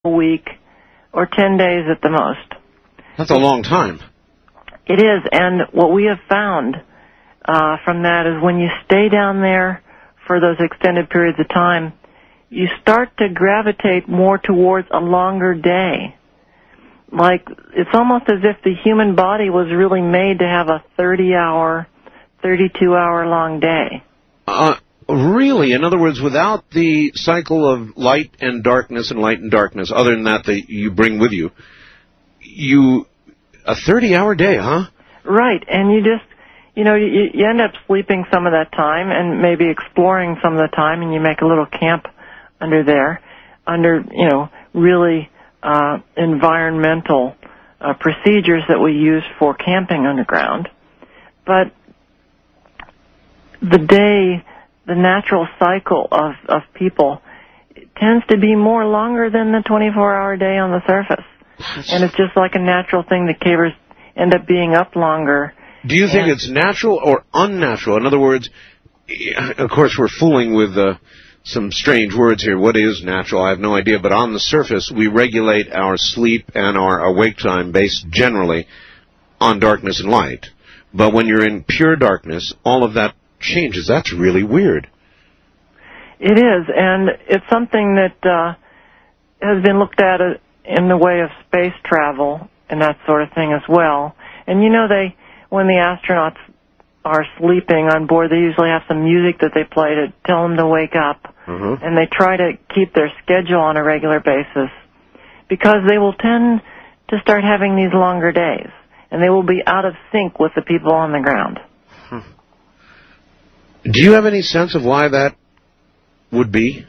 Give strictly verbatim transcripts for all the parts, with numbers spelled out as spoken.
a week or ten days at the most. That's a long time. It is, and what we have found uh, from that is when you stay down there for those extended periods of time, you start to gravitate more towards a longer day. Like, it's almost as if the human body was really made to have a thirty-hour, thirty-two-hour long day. Uh, really? In other words, without the cycle of light and darkness and light and darkness, other than that that you bring with you, you, a thirty-hour day, huh? Right, and you just, you know, you, you end up sleeping some of that time and maybe exploring some of the time, and you make a little camp under there, under, you know, really uh, environmental uh, procedures that we use for camping underground. But the day, the natural cycle of, of people tends to be more longer than the twenty-four hour day on the surface. And it's just like a natural thing. The cavers end up being up longer. Do you think it's natural or unnatural? In other words, of course, we're fooling with uh, some strange words here. What is natural? I have no idea. But on the surface, we regulate our sleep and our awake time based generally on darkness and light. But when you're in pure darkness, all of that changes. That's really weird. It is, and it's something that uh, has been looked at in the way of space travel and that sort of thing as well. And you know, they when the astronauts are sleeping on board, they usually have some music that they play to tell them to wake up. Mm-hmm. And they try to keep their schedule on a regular basis because they will tend to start having these longer days, and they will be out of sync with the people on the ground. Hmm. Do you have any sense of why that would be?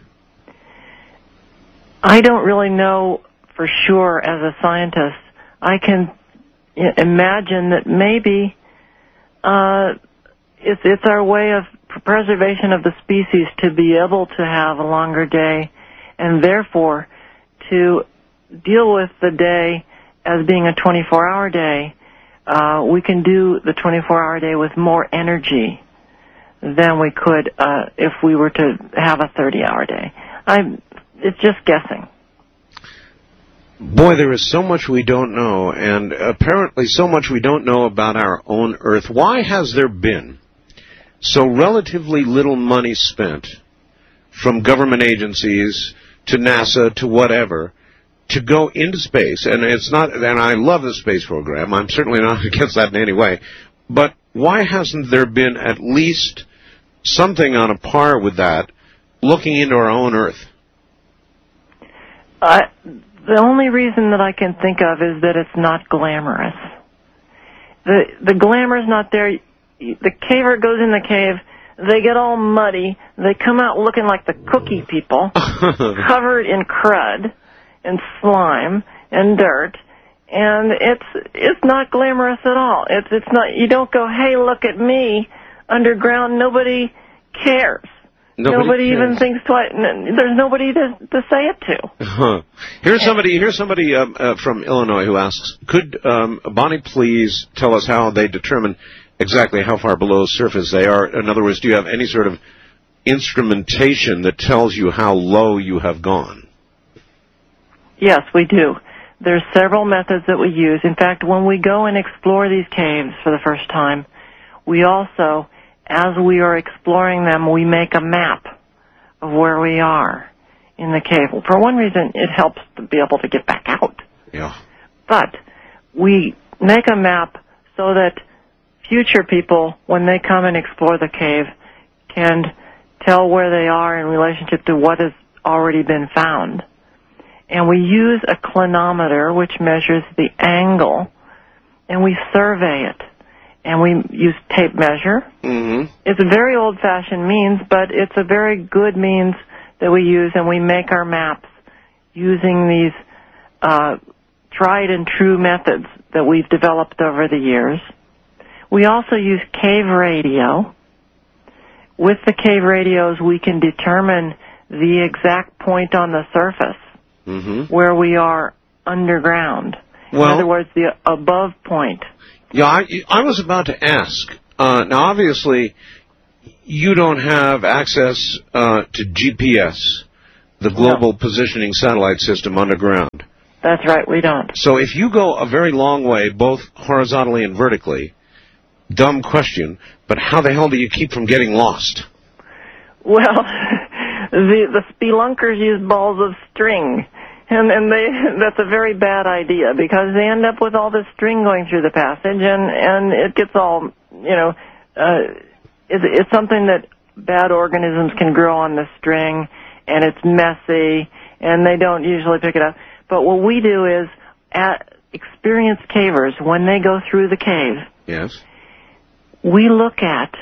I don't really know for sure as a scientist. I can imagine that maybe uh, it's, it's our way of preservation of the species to be able to have a longer day, and therefore to deal with the day as being a twenty-four hour day. Uh, we can do the twenty-four hour day with more energy than we could uh, if we were to have a thirty hour day. I'm, it's just guessing. Boy, there is so much we don't know, and apparently so much we don't know about our own Earth. Why has there been so relatively little money spent from government agencies to NASA to whatever to go into space? And it's not, and I love the space program. I'm certainly not against that in any way. But why hasn't there been at least something on a par with that looking into our own Earth? Uh, the only reason that I can think of is that it's not glamorous. The the glamour's not there. The caver goes in the cave, they get all muddy, they come out looking like the cookie people, covered in crud and slime and dirt, and it's it's not glamorous at all. It's it's not. You don't go, hey, look at me, underground. Nobody cares. Nobody, nobody cares. Even thinks twice. There's nobody to to say it to. Huh. Here's somebody. Here's somebody um, uh, from Illinois who asks, could um, Bonnie please tell us how they determine exactly how far below surface they are? In other words, do you have any sort of instrumentation that tells you how low you have gone? Yes, we do. There's several methods that we use. In fact, when we go and explore these caves for the first time, we also, as we are exploring them, we make a map of where we are in the cave. For one reason, it helps to be able to get back out. Yeah. But we make a map so that future people, when they come and explore the cave, can tell where they are in relationship to what has already been found. And we use a clinometer, which measures the angle, and we survey it. And we use tape measure. Mm-hmm. It's a very old-fashioned means, but it's a very good means that we use, and we make our maps using these uh, tried-and-true methods that we've developed over the years. We also use cave radio. With the cave radios, we can determine the exact point on the surface mm-hmm. where we are underground. Well, in other words, the above point. Yeah, I, I was about to ask. Uh, now, obviously, you don't have access uh, to G P S the global no. positioning satellite system underground. That's right, we don't. So if you go a very long way, both horizontally and vertically, dumb question, but how the hell do you keep from getting lost? Well, the the spelunkers use balls of string, and and they that's a very bad idea because they end up with all this string going through the passage, and and it gets all, you know, uh, it's, it's something that bad organisms can grow on the string, and it's messy, and they don't usually pick it up. But what we do is, at experienced cavers, when they go through the cave, yes, we look at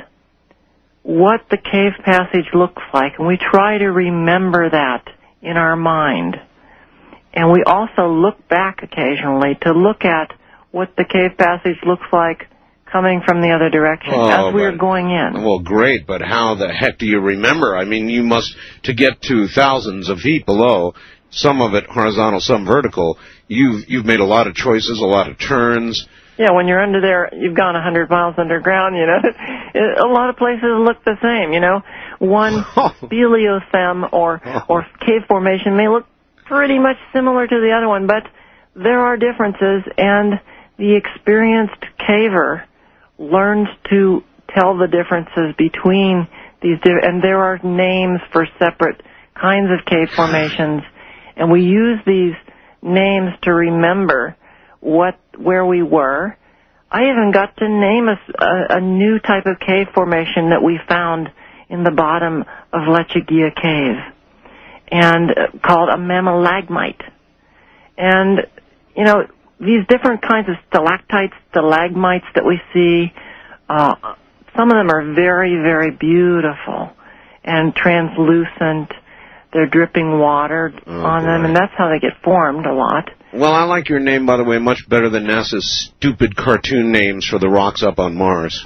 what the cave passage looks like, and we try to remember that in our mind. And we also look back occasionally to look at what the cave passage looks like coming from the other direction oh, as we are going in. Well, great, but how the heck do you remember? I mean, you must, to get to thousands of feet below, some of it horizontal, some vertical, you've, you've made a lot of choices, a lot of turns. Yeah, when you're under there, you've gone one hundred miles underground, you know. A lot of places look the same, you know. One speleothem or, or cave formation may look pretty much similar to the other one, but there are differences, and the experienced caver learns to tell the differences between these, and there are names for separate kinds of cave formations, and we use these names to remember what where we were. I even got to name a, a, a new type of cave formation that we found in the bottom of Lechuguilla Cave, and uh, called a mammalagmite. And, you know, these different kinds of stalactites, stalagmites that we see, uh, some of them are very, very beautiful and translucent. They're dripping water oh, on boy. them, and that's how they get formed a lot. Well, I like your name, by the way, much better than NASA's stupid cartoon names for the rocks up on Mars.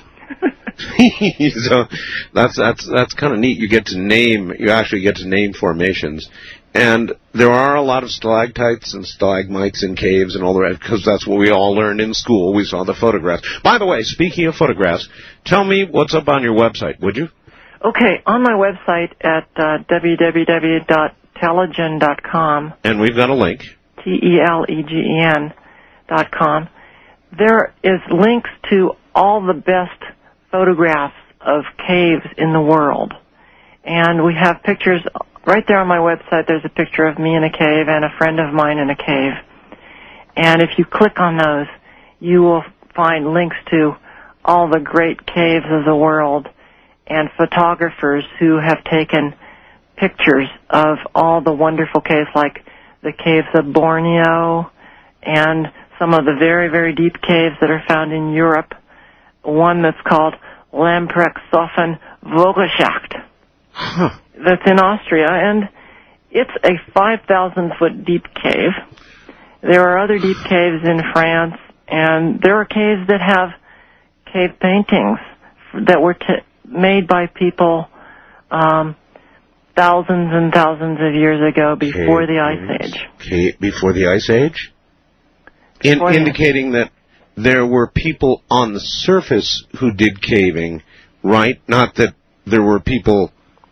So that's that's that's kind of neat. You get to name, you actually get to name formations, and there are a lot of stalactites and stalagmites in caves and all the rest, because that's what we all learned in school. We saw the photographs. By the way, speaking of photographs, tell me what's up on your website, would you? Okay, on my website at uh, w w w dot telegen dot com. And we've got a link. T E L E G E N dot com. There is links to all the best photographs of caves in the world. And we have pictures right there on my website. There's a picture of me in a cave and a friend of mine in a cave. And if you click on those, you will find links to all the great caves of the world and photographers who have taken pictures of all the wonderful caves, like the caves of Borneo and some of the very, very deep caves that are found in Europe. One that's called Lamprechtsofen Vogelschacht. Huh. That's in Austria, and it's a five thousand foot deep cave. There are other deep caves in France, and there are caves that have cave paintings that were t- made by people um, thousands and thousands of years ago before cave the Ice Age. Cave, before the Ice Age? In, indicating that there were people on the surface who did caving, right? Not that there were people...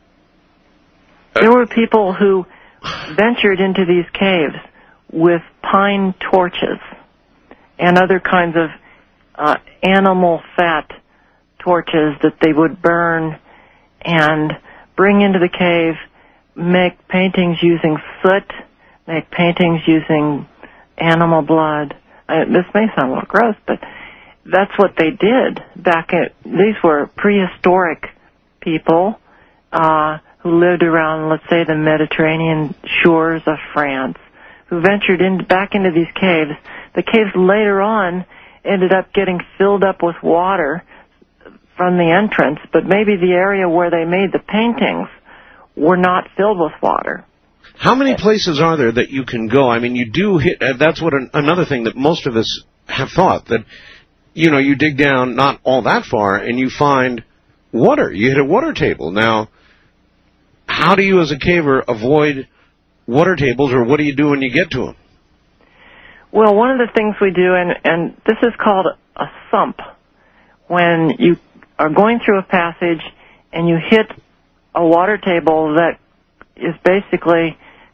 Uh, there were people who ventured into these caves with pine torches and other kinds of uh, animal fat torches that they would burn and bring into the cave, make paintings using soot, make paintings using animal blood. Uh, this may sound a little gross, but that's what they did back at, these were prehistoric people uh, who lived around, let's say, the Mediterranean shores of France, who ventured in, back into these caves. The caves later on ended up getting filled up with water from the entrance, but maybe the area where they made the paintings were not filled with water. How many places are there that you can go? I mean, you do hit, uh, that's what an, another thing that most of us have thought, that, you know, you dig down not all that far and you find water. You hit a water table. Now, how do you as a caver avoid water tables, or what do you do when you get to them? Well, one of the things we do, and, and this is called a sump, when you are going through a passage and you hit a water table that is basically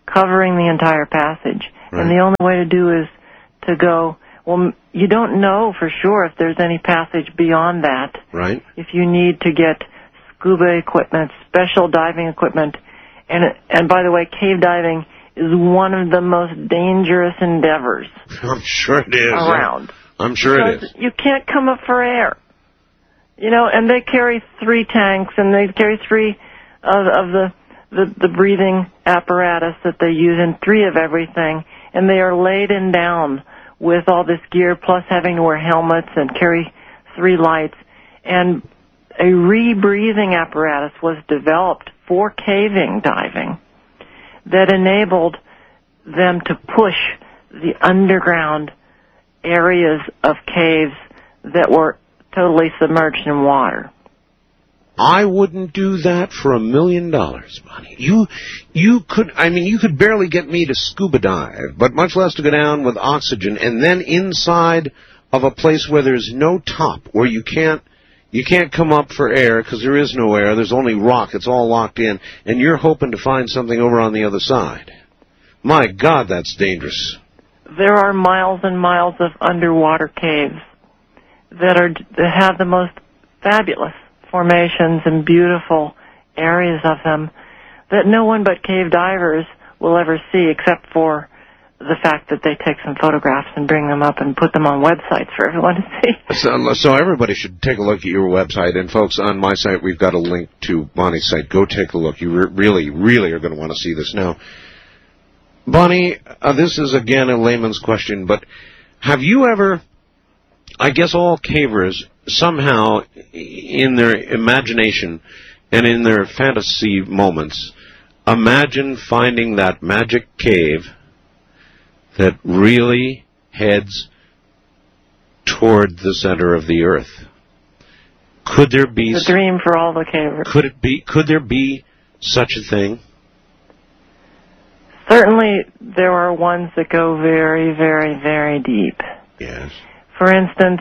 covering the entire passage. Right. And the only way to do is to go, well, you don't know for sure if there's any passage beyond that. Right. If you need to get scuba equipment, special diving equipment. And, and by the way, cave diving is one of the most dangerous endeavors. I'm sure it is. Around. I'm sure because it is. You can't come up for air. You know, and they carry three tanks, and they carry three of, of the, the, the breathing apparatus that they use, and three of everything, and they are laden down with all this gear, plus having to wear helmets and carry three lights. And a rebreathing apparatus was developed for caving diving that enabled them to push the underground areas of caves that were totally submerged in water. I wouldn't do that for a million dollars, Bonnie. You, you could, I mean, you could barely get me to scuba dive, but much less to go down with oxygen, and then inside of a place where there's no top, where you can't, you can't come up for air because there is no air, there's only rock, it's all locked in, and you're hoping to find something over on the other side. My God, that's dangerous. There are miles and miles of underwater caves that are that have the most fabulous formations and beautiful areas of them that no one but cave divers will ever see, except for the fact that they take some photographs and bring them up and put them on websites for everyone to see. So, so everybody should take a look at your website. And, folks, on my site, we've got a link to Bonnie's site. Go take a look. You re- really, really are going to want to see this. Now, Bonnie, uh, this is, again, a layman's question, but have you ever, I guess all cavers somehow in their imagination and in their fantasy moments imagine finding that magic cave that really heads toward the center of the earth? Could there be the dream for all the cavers? Could it be? Could there be such a thing? Certainly, there are ones that go very, very, very deep. Yes. For instance,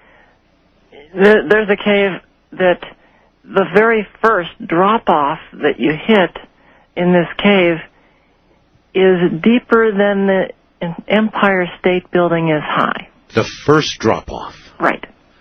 th- there's a cave that the very first drop-off that you hit in this cave is deeper than the Empire State Building is high. The first drop-off. Right.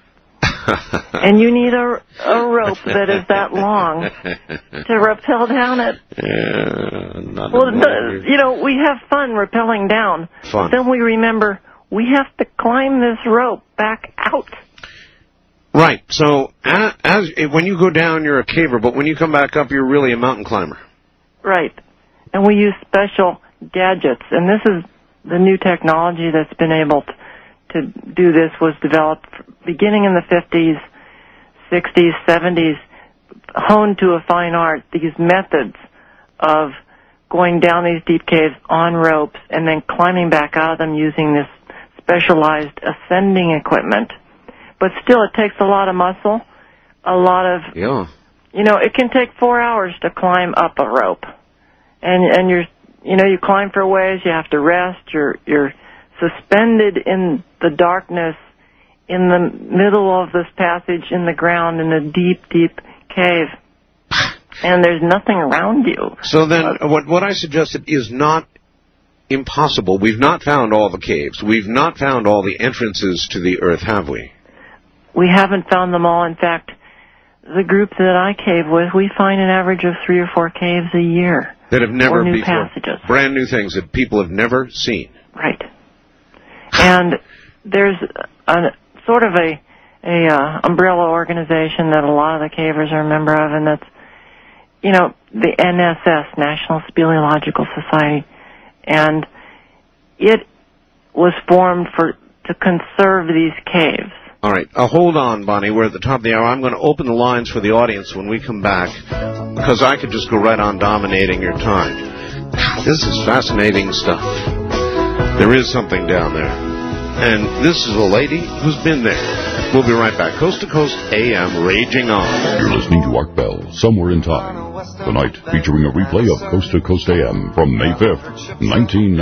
And you need a, a rope that is that long to rappel down it. Yeah, not well, the, you know, we have fun rappelling down. Fun. Then we remember we have to climb this rope back out. Right. So as, as when you go down, you're a caver, but when you come back up, you're really a mountain climber. Right. And we use special gadgets. And this is the new technology that's been able to, to do this was developed beginning in the fifties, sixties, seventies, honed to a fine art, these methods of going down these deep caves on ropes and then climbing back out of them using this specialized ascending equipment. But still, it takes a lot of muscle, a lot of, yeah. you know, it can take four hours to climb up a rope. And, and you're, you know, you climb for a ways, you have to rest, you're, you're suspended in the darkness in the middle of this passage in the ground in a deep, deep cave. And there's nothing around you. So then uh, what, what I suggested is not impossible. We've not found all the caves. We've not found all the entrances to the earth, have we? We haven't found them all. In fact, the group that I cave with, we find an average of three or four caves a year. That have never or new before. Passages. Brand new things that people have never seen. Right. And there's a sort of a, a uh, umbrella organization that a lot of the cavers are a member of, and that's, you know, the N S S, National Speleological Society. And it was formed for to conserve these caves. All right. Uh, hold on, Bonnie. We're at the top of the hour. I'm going to open the lines for the audience when we come back, because I could just go right on dominating your time. This is fascinating stuff. There is something down there. And this is a lady who's been there. We'll be right back. Coast to Coast A M, raging on. You're listening to Art Bell, Somewhere in Time. Tonight, featuring a replay of Coast to Coast A M from May fifth, nineteen ninety.